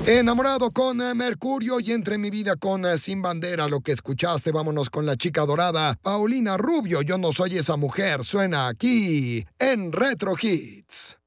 Enamorado con Mercurio y Entre mi vida con Sin Bandera, lo que escuchaste. Vámonos con la chica dorada, Paulina Rubio. Yo no soy esa mujer. Suena aquí en Retro Hits.